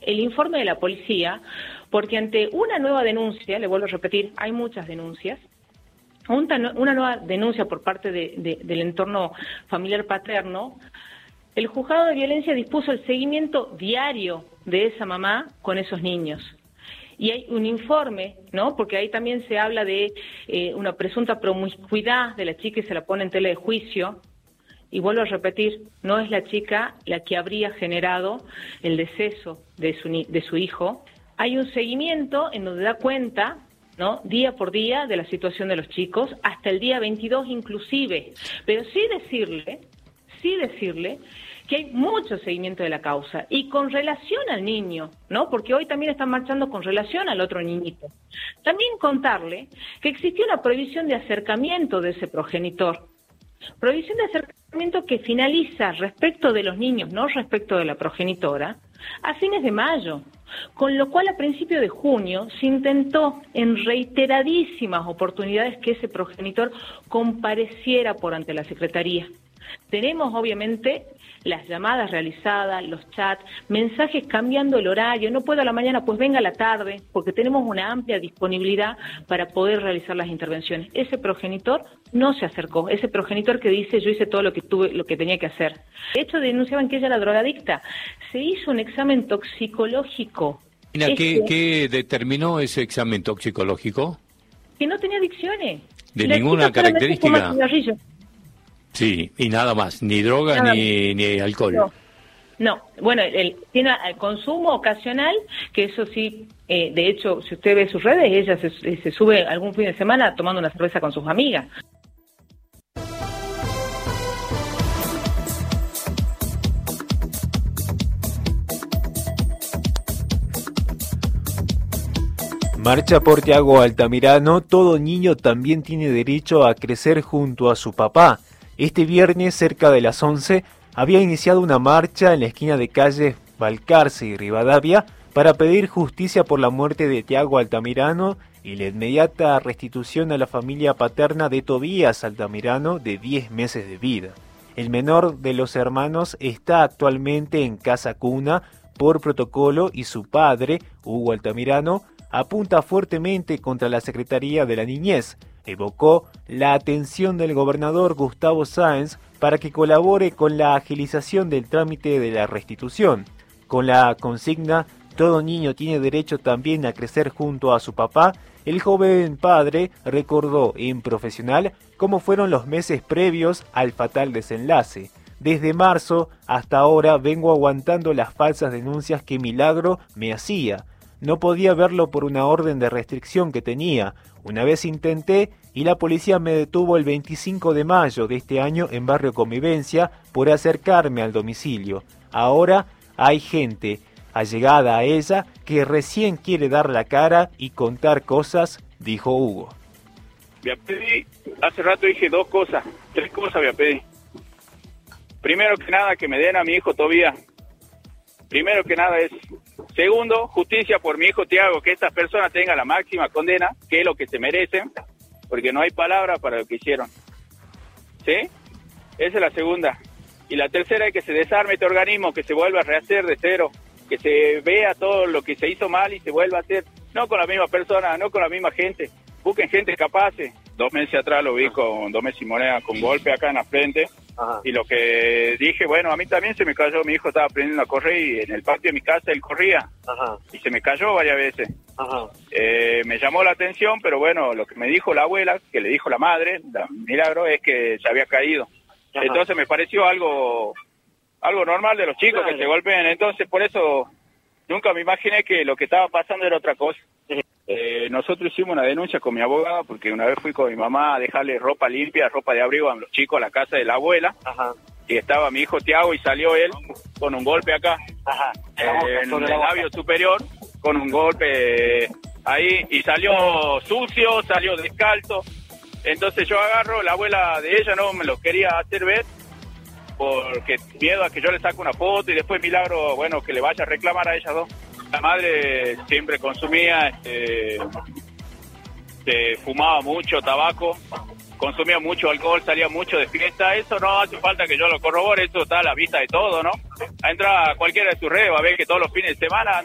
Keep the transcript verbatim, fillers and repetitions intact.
el informe de la policía, porque ante una nueva denuncia, le vuelvo a repetir, hay muchas denuncias, una nueva denuncia por parte de, de, del entorno familiar paterno, el juzgado de violencia dispuso el seguimiento diario de esa mamá con esos niños. Y hay un informe, ¿no? Porque ahí también se habla de eh, una presunta promiscuidad de la chica y se la pone en tela de juicio. Y vuelvo a repetir, no es la chica la que habría generado el deceso de su, de su hijo. Hay un seguimiento en donde da cuenta, ¿no?, día por día de la situación de los chicos, hasta el día veintidós inclusive. Pero sí decirle, sí decirle que hay mucho seguimiento de la causa y con relación al niño, ¿no? Porque hoy también están marchando con relación al otro niñito. También contarle que existió una prohibición de acercamiento de ese progenitor. Prohibición de acercamiento que finaliza respecto de los niños, no respecto de la progenitora, a fines de mayo. Con lo cual a principios de junio se intentó en reiteradísimas oportunidades que ese progenitor compareciera por ante la Secretaría. Tenemos obviamente las llamadas realizadas, los chats, mensajes cambiando el horario, no puedo a la mañana, pues venga a la tarde, porque tenemos una amplia disponibilidad para poder realizar las intervenciones. Ese progenitor no se acercó, ese progenitor que dice yo hice todo lo que tuve, lo que tenía que hacer. De hecho denunciaban que ella era drogadicta, se hizo un examen toxicológico. Mira, ¿qué, ¿qué determinó ese examen toxicológico? Que no tenía adicciones. ¿De ninguna característica? Sí, y nada más, ni droga nada, ni, ni alcohol. No, no. Bueno, el, tiene el consumo ocasional, que eso sí, eh, de hecho, si usted ve sus redes, ella se, se sube algún fin de semana tomando una cerveza con sus amigas. Marcha por Tiago Altamirano, todo niño también tiene derecho a crecer junto a su papá. Este viernes, cerca de las once, había iniciado una marcha en la esquina de calles Balcarce y Rivadavia para pedir justicia por la muerte de Tiago Altamirano y la inmediata restitución a la familia paterna de Tobías Altamirano, de diez meses de vida. El menor de los hermanos está actualmente en casa cuna por protocolo y su padre, Hugo Altamirano, apunta fuertemente contra la Secretaría de la Niñez. Evocó la atención del gobernador Gustavo Sáenz para que colabore con la agilización del trámite de la restitución. Con la consigna "Todo niño tiene derecho también a crecer junto a su papá", el joven padre recordó en profesional cómo fueron los meses previos al fatal desenlace. Desde marzo hasta ahora vengo aguantando las falsas denuncias que Milagro me hacía. No podía verlo por una orden de restricción que tenía. Una vez intenté y la policía me detuvo el veinticinco de mayo de este año en Barrio Convivencia por acercarme al domicilio. Ahora hay gente allegada a ella que recién quiere dar la cara y contar cosas, dijo Hugo. Voy a pedir, hace rato dije dos cosas, tres cosas voy a pedir. Primero que nada, que me den a mi hijo Tobías. Primero que nada es. Segundo, justicia por mi hijo Tiago, que esta persona tenga la máxima condena, que es lo que se merecen, porque no hay palabra para lo que hicieron. ¿Sí? Esa es la segunda. Y la tercera es que se desarme este organismo, que se vuelva a rehacer de cero, que se vea todo lo que se hizo mal y se vuelva a hacer, no con la misma persona, no con la misma gente. Busquen gente capaz. Dos meses atrás lo vi con dos meses y moneda, con golpe acá en la frente. Ajá. Y lo que dije, bueno, a mí también se me cayó, mi hijo estaba aprendiendo a correr y en el patio de mi casa él corría. Ajá. Y se me cayó varias veces. Ajá. Eh, me llamó la atención, pero bueno, lo que me dijo la abuela, que le dijo la madre, la Milagro, es que se había caído. Ajá. Entonces me pareció algo algo normal de los chicos, claro, que se golpeen. Entonces por eso nunca me imaginé que lo que estaba pasando era otra cosa. Eh, nosotros hicimos una denuncia con mi abogada porque una vez fui con mi mamá a dejarle ropa limpia, ropa de abrigo a los chicos a la casa de la abuela. Ajá. Y estaba mi hijo Tiago y salió él con un golpe acá. Ajá. Eh, en el labio superior, con un golpe ahí, y salió sucio, salió descalzo. Entonces yo agarro, la abuela de ella no me lo quería hacer ver porque miedo a que yo le saque una foto y después Milagro, bueno, que le vaya a reclamar a ellas dos. La madre siempre consumía, este, este, fumaba mucho tabaco, consumía mucho alcohol, salía mucho de fiesta. Eso no hace falta que yo lo corrobore, eso está a la vista de todo, ¿no? Entra a cualquiera de sus redes, va a ver que todos los fines de semana